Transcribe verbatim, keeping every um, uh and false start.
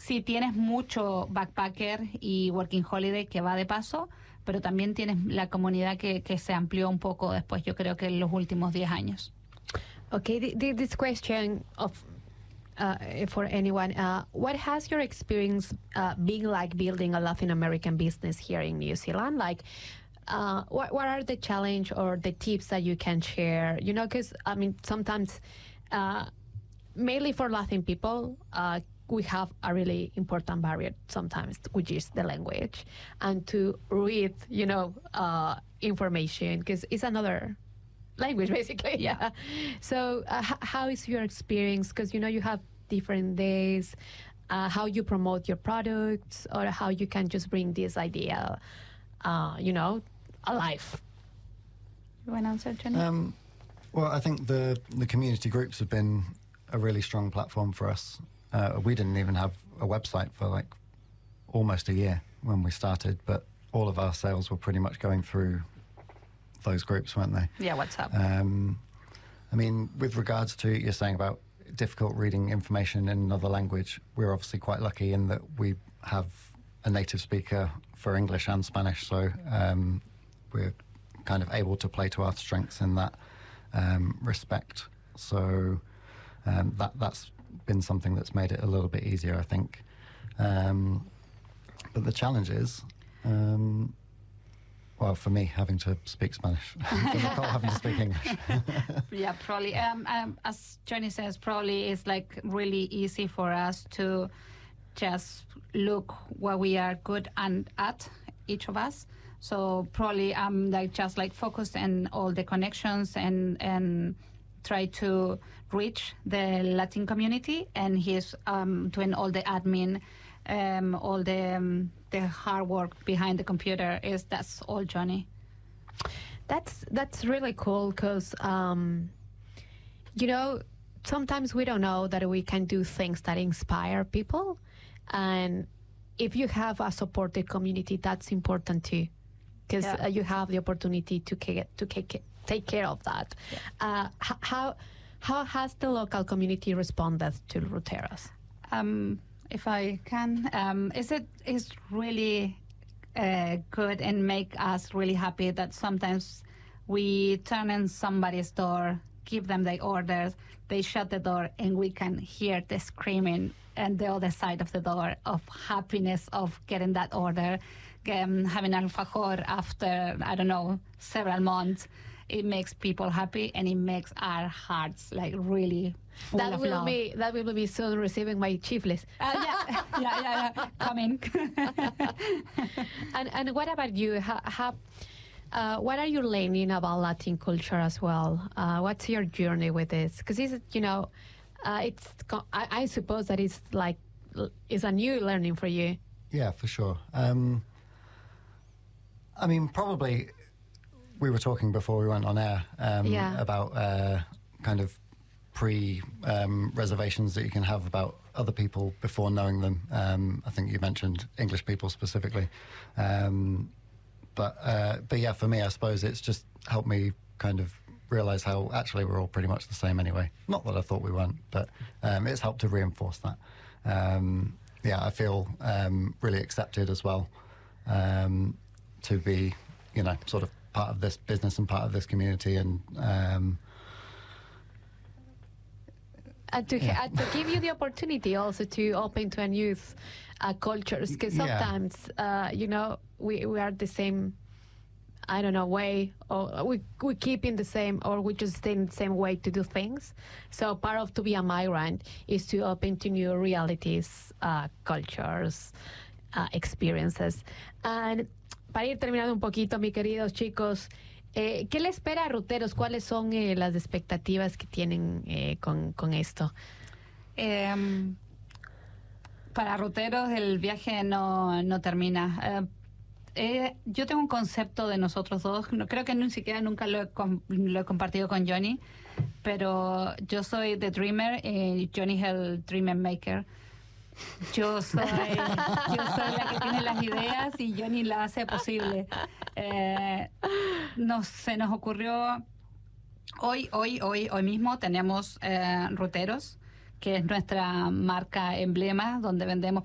sí tienes mucho backpacker y working holiday que va de paso, pero también tienes la comunidad que, que se amplió un poco después, yo creo que en los últimos diez años. Okay, the, the, this question of uh, for anyone, uh, what has your experience uh, been like building a Latin American business here in New Zealand? Like, uh, what what are the challenge or the tips that you can share? You know, because I mean, sometimes, uh, mainly for Latin people, uh, we have a really important barrier sometimes, which is the language, and to read, you know, uh, information, because it's another language basically. Yeah. So uh, h- how is your experience? Because you know you have different days, uh, how you promote your products, or how you can just bring this idea, uh, you know, alive. You want to answer, Johnny? Um, well, I think the the community groups have been a really strong platform for us. Uh, we didn't even have a website for like almost a year when we started, but all of our sales were pretty much going through those groups, weren't they? Yeah, what's up? Um, I mean, with regards to you're saying about difficult reading information in another language, we're obviously quite lucky in that we have a native speaker for English and Spanish, so um, we're kind of able to play to our strengths in that um, respect. So um, that that's been something that's made it a little bit easier, I think. Um, but the challenge is, um, well, for me, having to speak Spanish. For Nicole, having to speak English. Yeah, probably. Um, um, as Johnny says, probably it's like really easy for us to just look what we are good and at, each of us. So probably I'm like just like focused on all the connections and and try to reach the Latin community, and he's um, doing all the admin, um, all the um, the hard work behind the computer. Is that's all Johnny. That's that's really cool because, um, you know, sometimes we don't know that we can do things that inspire people. And if you have a supported community, that's important too, because Yeah. uh, you have the opportunity to ca- to ca- take care of that. Yeah. Uh, h- how how has the local community responded to Ruteros? Um, if I can, um, is it is really uh, good and make us really happy that sometimes we turn in somebody's door, give them the orders, they shut the door, and we can hear the screaming and the other side of the door of happiness of getting that order, um, having alfajor after, I don't know, several months. It makes people happy, and it makes our hearts like really full That of will love. be that will be soon receiving my chifles. Uh, yeah, yeah, yeah, yeah. Coming. And and what about you? How, how uh, what are you learning about Latin culture as well? Uh, what's your journey with this? Because it's you know, uh, it's co- I, I suppose that it's like it's a new learning for you. Yeah, for sure. Um, I mean, probably we were talking before we went on air um, Yeah. about uh, kind of pre um, reservations that you can have about other people before knowing them. Um, I think you mentioned English people specifically. Um, but uh, but yeah, for me, I suppose it's just helped me kind of realise how actually we're all pretty much the same anyway. Not that I thought we weren't, but um, it's helped to reinforce that. Um, yeah, I feel um, really accepted as well um, to be, you know, sort of part of this business and part of this community, and um, And to, Yeah. and to give you the opportunity also to open to a new uh, cultures, because Yeah. sometimes, uh, you know, we, we are the same, I don't know, way, or we, we keep in the same, or we just stay in the same way to do things. So part of to be a migrant is to open to new realities, uh, cultures, uh, experiences. And para ir terminando un poquito, mis queridos chicos, Eh, ¿qué le espera a Ruteros? ¿Cuáles son eh, las expectativas que tienen eh, con, con esto? Em, para ruteros el viaje no, no termina. Eh, eh, yo tengo un concepto de nosotros dos, no, creo que ni siquiera nunca lo he, com- lo he compartido con Johnny, pero yo soy the dreamer y Johnny es el dreamer maker. Yo soy, yo soy la que tiene las ideas y Johnny la hace posible. Eh, nos, se nos ocurrió hoy, hoy, hoy, hoy mismo tenemos eh, Ruteros, que es nuestra marca emblema donde vendemos